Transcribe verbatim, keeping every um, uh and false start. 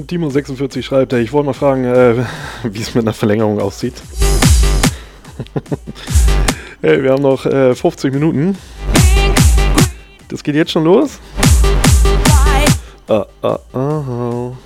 Timo sechsundvierzig schreibt, ich wollte mal fragen, äh, wie es mit einer Verlängerung aussieht. Hey, wir haben noch äh, fünfzig Minuten. Das geht jetzt schon los? Ah, ah, ah.